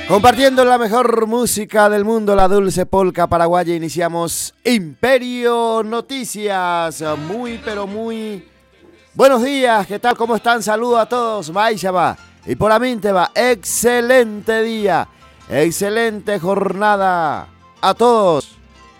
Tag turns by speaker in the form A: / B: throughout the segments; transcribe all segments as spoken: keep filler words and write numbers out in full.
A: Compartiendo la mejor música del mundo, la dulce polca paraguaya, iniciamos Imperio Noticias. Muy, pero muy buenos días, ¿qué tal? ¿Cómo están? Saludos a todos, Maisha va. Y por Aminte va, excelente día, excelente jornada a todos.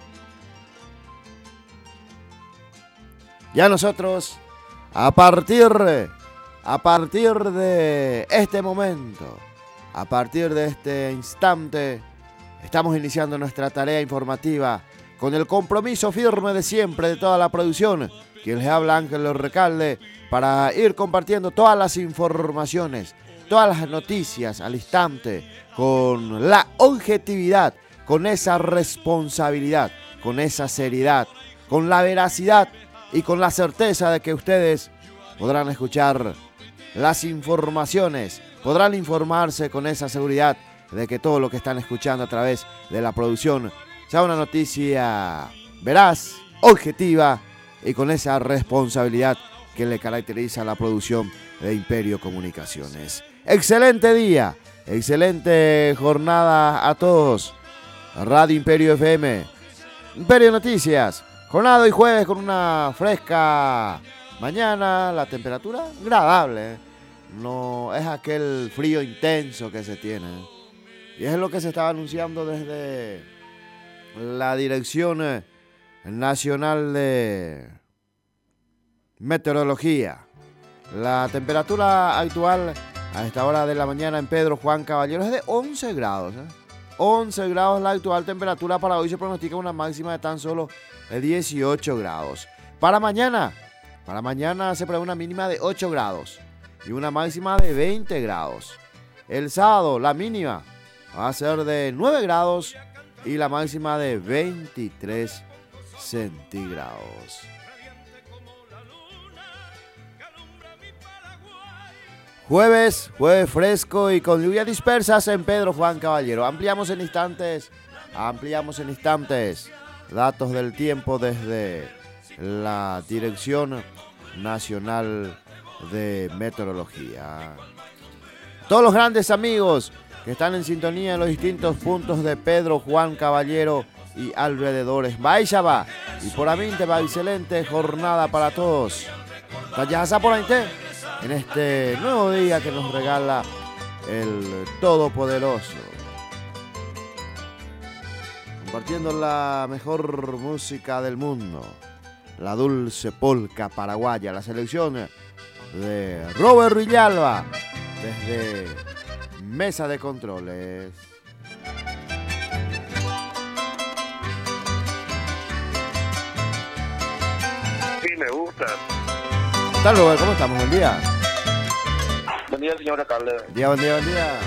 A: Ya nosotros, a partir, a partir de este momento, a partir de este instante, estamos iniciando nuestra tarea informativa con el compromiso firme de siempre de toda la producción. Quien les habla, Ángel Recalde, para ir compartiendo todas las informaciones, todas las noticias al instante, con la objetividad, con esa responsabilidad, con esa seriedad, con la veracidad y con la certeza de que ustedes podrán escuchar las informaciones, podrán informarse con esa seguridad de que todo lo que están escuchando a través de la producción sea una noticia veraz, objetiva y con esa responsabilidad que le caracteriza a la producción de Imperio Comunicaciones. Excelente día, excelente jornada a todos. Radio Imperio F M, Imperio Noticias, jornada hoy jueves con una fresca mañana, la temperatura agradable, ¿eh? No es aquel frío intenso que se tiene. Y es lo que se estaba anunciando desde la Dirección Nacional de Meteorología. La temperatura actual a esta hora de la mañana en Pedro Juan Caballero es de once grados. ¿eh? once grados la actual temperatura. Para hoy se pronostica una máxima de tan solo de dieciocho grados. Para mañana, para mañana se prevé una mínima de ocho grados. Y una máxima de veinte grados. El sábado la mínima va a ser de nueve grados y la máxima de veintitrés centígrados. Jueves, jueves fresco y con lluvias dispersas en Pedro Juan Caballero. Ampliamos en instantes, ampliamos en instantes datos del tiempo desde la Dirección Nacional de Meteorología. Todos los grandes amigos que están en sintonía en los distintos puntos de Pedro Juan Caballero y alrededores. Vaya va. Y por Aminte va, excelente jornada para todos. Tallasa por Aminte en este nuevo día que nos regala el Todopoderoso. Compartiendo la mejor música del mundo. La dulce polca paraguaya, la selección de Robert Villalba desde Mesa de Controles.
B: Sí, me gusta.
A: ¿Qué tal, Robert? ¿Cómo estamos? Buen día.
B: Buen día, señora Carle.
A: Buen día, buen día, buen día.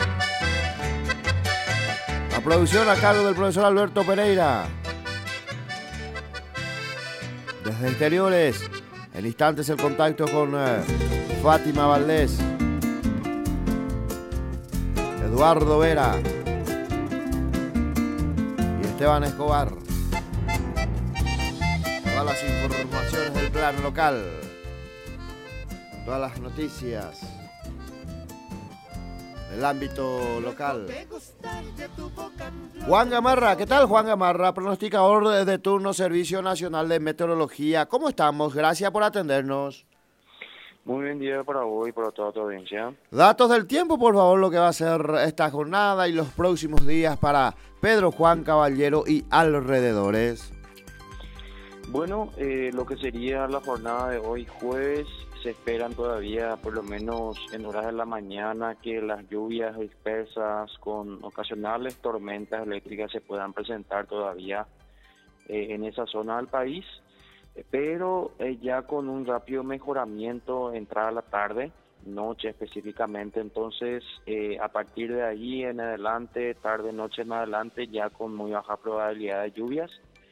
A: La producción a cargo del profesor Alberto Pereira. Desde Interiores, en instantes el contacto con eh, Fátima Valdés, Eduardo Vera y Esteban Escobar. Todas las informaciones del plano local, todas las noticias del ámbito local. Juan Gamarra, ¿qué tal, Juan Gamarra? Pronosticador de turno Servicio Nacional de Meteorología. ¿Cómo estamos? Gracias por atendernos.
B: Muy buen día para vos y para toda tu audiencia.
A: Datos del tiempo, por favor, lo que va a ser esta jornada y los próximos días para Pedro Juan Caballero y alrededores.
B: Bueno, eh, lo que sería la jornada de hoy jueves, se esperan todavía, por lo menos en horas de la mañana, que las lluvias dispersas con ocasionales tormentas eléctricas se puedan presentar todavía eh, en esa zona del país, pero eh, ya con un rápido mejoramiento entrada la tarde, noche específicamente. Entonces eh, a partir de ahí en adelante, tarde, noche en adelante, ya con muy baja probabilidad de lluvias.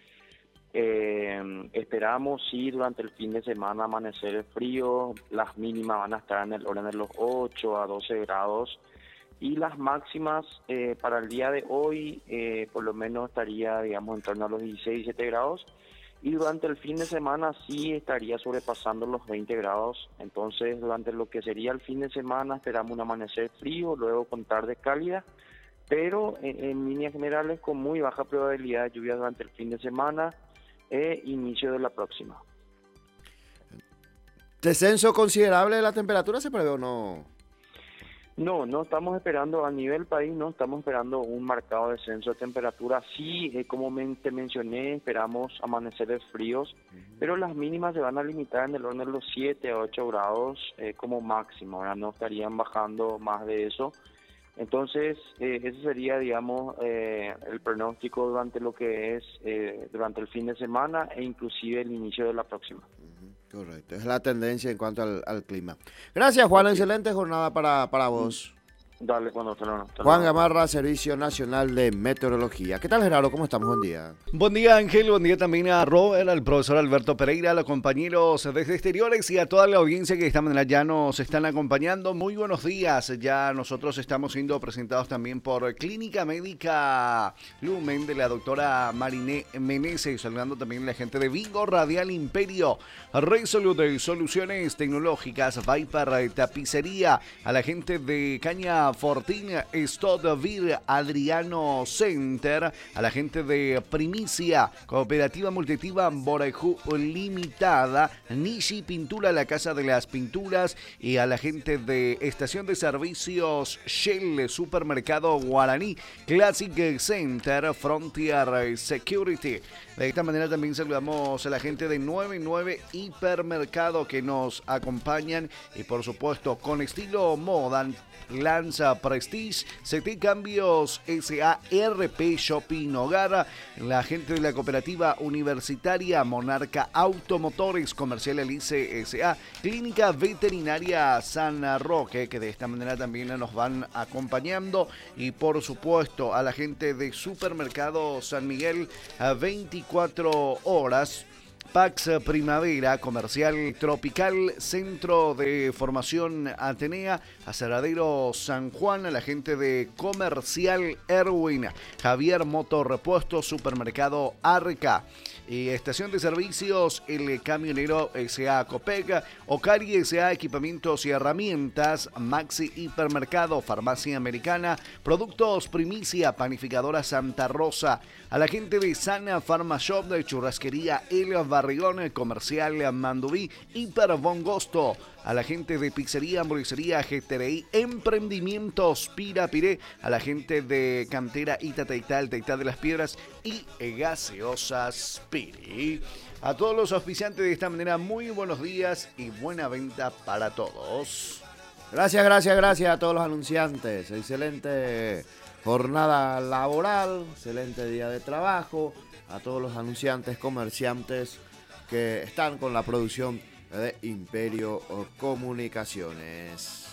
B: Eh, esperamos sí durante el fin de semana amanecer frío, las mínimas van a estar en el orden de los ocho a doce grados y las máximas eh, para el día de hoy eh, por lo menos estaría, digamos, en torno a los dieciséis, diecisiete grados, y durante el fin de semana sí estaría sobrepasando los veinte grados. Entonces durante lo que sería el fin de semana esperamos un amanecer frío, luego con tarde cálida pero en, en líneas generales con muy baja probabilidad de lluvia durante el fin de semana e inicio de la próxima.
A: ¿Descenso considerable de la temperatura se prevé o no?
B: No, no estamos esperando a nivel país, no estamos esperando un marcado descenso de temperatura. Sí, eh, como men- te mencioné, esperamos amaneceres fríos, uh-huh. pero las mínimas se van a limitar en el orden de los siete a ocho grados eh, como máximo, ¿verdad? No estarían bajando más de eso. Entonces, eh, ese sería, digamos, eh, el pronóstico durante lo que es, eh, durante el fin de semana e inclusive el inicio de la próxima.
A: Correcto, es la tendencia en cuanto al, al clima. Gracias, Juan, okay. Excelente jornada para, para vos.
B: Dale, cuando te lo, te
A: Juan
B: lo...
A: Gamarra, Servicio Nacional de Meteorología. ¿Qué tal, Gerardo? ¿Cómo estamos? Buen día.
C: Buen día, Ángel. Buen día también a Robert, al profesor Alberto Pereira, a los compañeros desde exteriores y a toda la audiencia que de esta manera ya nos están acompañando. Muy buenos días. Ya nosotros estamos siendo presentados también por Clínica Médica Lumen de la doctora Mariné Meneses, saludando también a la gente de Vigo Radial Imperio, Resolute Soluciones Tecnológicas, Viper Tapicería, a la gente de Caña Fortín, Stodvir, Adriano Center, a la gente de Primicia, Cooperativa Multitiva Borejú Limitada, Nishi Pintura, la Casa de las Pinturas, y a la gente de Estación de Servicios Shell, Supermercado Guaraní, Classic Center, Frontier Security. De esta manera también saludamos a la gente de noventa y nueve Hipermercado que nos acompañan, y por supuesto con estilo moda, Lanza Prestige, C T Cambios S A, R P Shopping Hogar, la gente de la Cooperativa Universitaria Monarca Automotores, Comercial Elise S A, Clínica Veterinaria San Roque, que de esta manera también nos van acompañando, y por supuesto a la gente de Supermercado San Miguel a veinticuatro horas. Pax Primavera, Comercial Tropical, Centro de Formación Atenea, Aserradero San Juan, a la gente de Comercial Erwin, Javier Motor Repuestos, Supermercado Arca, y Estación de Servicios El Camionero S A Copec, Ocari S A Equipamientos y Herramientas, Maxi Hipermercado, Farmacia Americana, Productos Primicia, Panificadora Santa Rosa, a la gente de Sana Pharma Shop, de Churrasquería El Barrigón, Comercial Mandubí, Hiper Bongosto, a la gente de Pizzería, Hamburguesería G T R I, Emprendimientos Pirapiré, a la gente de Cantera Itateitá, el Teitá de las Piedras y Gaseosas Piri. A todos los auspiciantes de esta manera, muy buenos días y buena venta para todos.
A: Gracias, gracias, gracias a todos los anunciantes. Excelente jornada laboral, excelente día de trabajo. A todos los anunciantes, comerciantes que están con la producción de Imperio Comunicaciones.